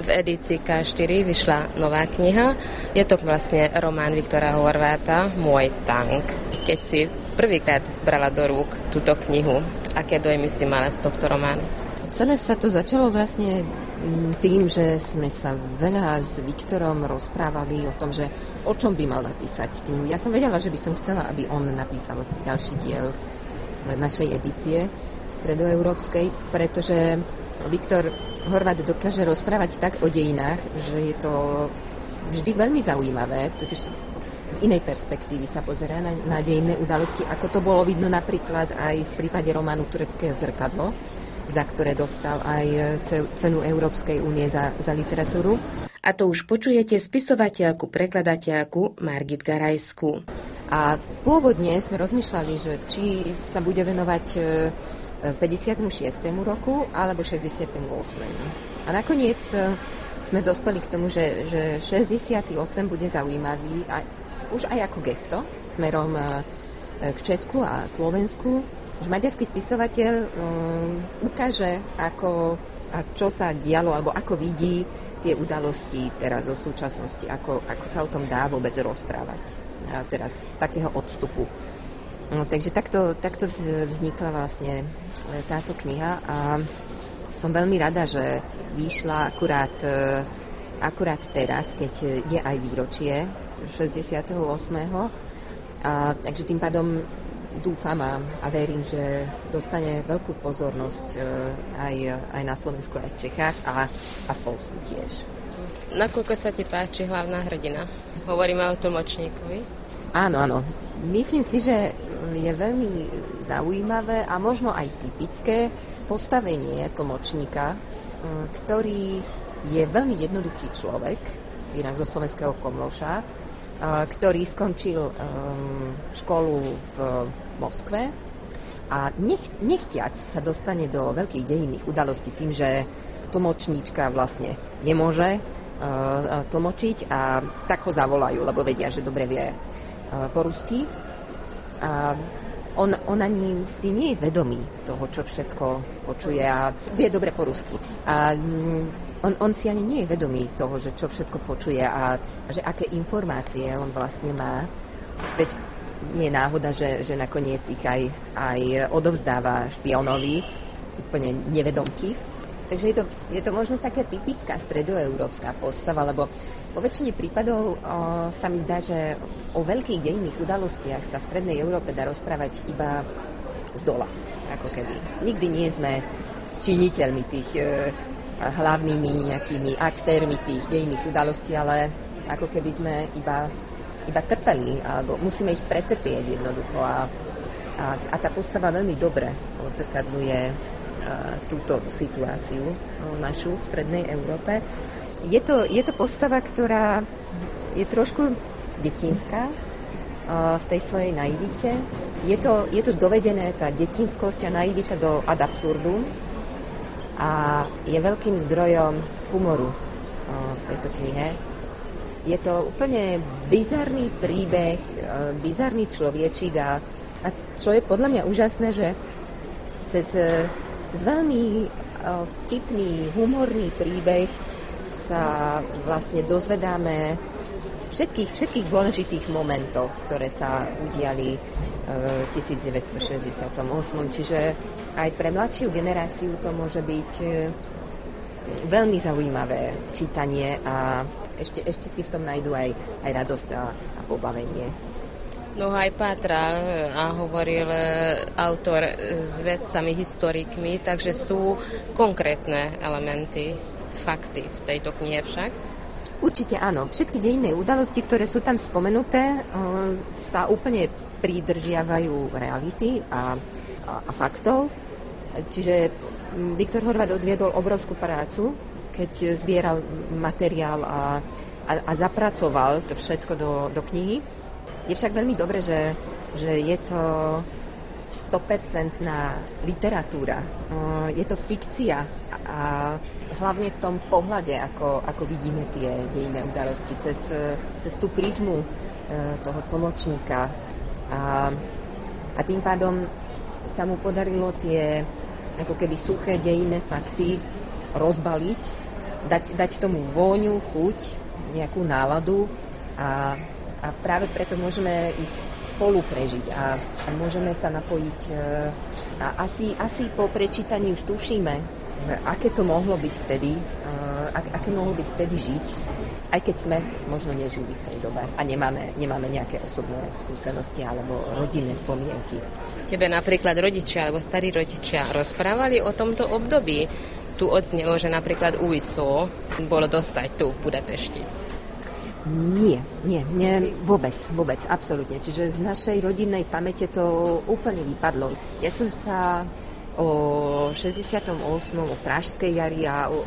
V edícii K4 vyšla nová kniha. Je to vlastne román Viktora Horváta Môj tank. Keď si prvýkrát brala do rúk túto knihu, aké dojmy si mala z tohto románu? Celé sa to začalo vlastne tým, že sme sa veľa s Viktorom rozprávali o tom, že o čom by mal napísať knihu. Ja som vedela, že by som chcela, aby on napísal ďalší diel našej edície stredoeurópskej, pretože Viktor Horvát dokáže rozprávať tak o dejinách, že je to vždy veľmi zaujímavé, totiž z inej perspektívy sa pozerá na dejinné udalosti, ako to bolo vidno napríklad aj v prípade románu Turecké zrkadlo, za ktoré dostal aj cenu Európskej únie za literatúru. A to už počujete spisovateľku, prekladateľku Margit Garajskú. A pôvodne sme rozmýšľali, že či sa bude venovať 56. roku alebo 68. A nakoniec sme dospeli k tomu, že 68 bude zaujímavý už aj ako gesto smerom k Česku a Slovensku, že maďarský spisovateľ ukáže, čo sa dialo, alebo ako vidí tie udalosti teraz zo súčasnosti, ako sa o tom dá vôbec rozprávať. A teraz z takého odstupu. No, takže takto vznikla vlastne táto kniha a som veľmi rada, že vyšla akurát teraz, keď je aj výročie 68. Takže tým pádom dúfam a verím, že dostane veľkú pozornosť aj na Slovensku, aj v Čechách a v Poľsku tiež. Nakoľko sa ti páči hlavná hrdina? Hovoríme o tlmočníkovi. Áno. Myslím si, že je veľmi zaujímavé a možno aj typické postavenie tlmočníka, ktorý je veľmi jednoduchý človek, inak zo slovenského Komloša, ktorý skončil školu v Moskve a nechtiac sa dostane do veľkých dejinných udalostí tým, že tlmočníčka vlastne nemôže tlmočiť a tak ho zavolajú, lebo vedia, že dobre vie po rusky. A on ani si nie je vedomý toho, čo všetko počuje a vie dobre po rusky. A on si ani nie je vedomý toho, že čo všetko počuje a že aké informácie on vlastne má. Späť nie je náhoda, že nakoniec ich aj odovzdáva špionovi úplne nevedomky. Takže je to možno taká typická stredoeurópska postava, lebo vo väčšine prípadov sa mi zdá, že o veľkých dejinných udalostiach sa v strednej Európe dá rozprávať iba z dola, ako keby. Nikdy nie sme činiteľmi tých hlavnými nejakými aktérmi tých dejinných udalostí, ale ako keby sme iba trpeli, alebo musíme ich pretrpieť jednoducho a tá postava veľmi dobre odzrkadľuje túto situáciu našu v strednej Európe. Je to postava, ktorá je trošku detinská v tej svojej naivite. Je to dovedené, tá detinskosť a naivita do ad absurdum a je veľkým zdrojom humoru v tejto knihe. Je to úplne bizarný príbeh, bizarný človečík a čo je podľa mňa úžasné, že cez veľmi vtipný, humorný príbeh sa vlastne dozvedáme všetkých dôležitých momentov, ktoré sa udiali v 1968. Čiže aj pre mladšiu generáciu to môže byť veľmi zaujímavé čítanie a ešte si v tom nájdu aj radosť a pobavenie. No aj pátral a hovoril autor s vedcami, historikmi, takže sú konkrétne elementy, fakty v tejto knihe však? Určite áno. Všetky dejinné udalosti, ktoré sú tam spomenuté, sa úplne pridržiavajú reality a faktov. Čiže Viktor Horváth odviedol obrovskú prácu, keď zbieral materiál a zapracoval to všetko do knihy. Je však veľmi dobré, že je to 100% literatúra. Je to fikcia a hlavne v tom pohľade, ako vidíme tie dejinné udalosti cez tú prizmu toho tlmočníka. A tým pádom sa mu podarilo tie ako keby suché dejinné fakty rozbaliť dať tomu vôňu, chuť, nejakú náladu a práve preto môžeme ich spolu prežiť a môžeme sa napojiť a asi po prečítaní už tušíme, aké to mohlo byť vtedy, aké mohlo byť vtedy žiť, aj keď sme možno nežili v tej dobe a nemáme nejaké osobné skúsenosti alebo rodinné spomienky. Tebe napríklad rodičia alebo starí rodičia rozprávali o tomto období? Tu odznelo, že napríklad UISO bolo dostať tu v Budapešti. Nie, vôbec, absolútne. Čiže z našej rodinnej pamäte to úplne vypadlo. Ja som sa o 68. o Pražskej jari a o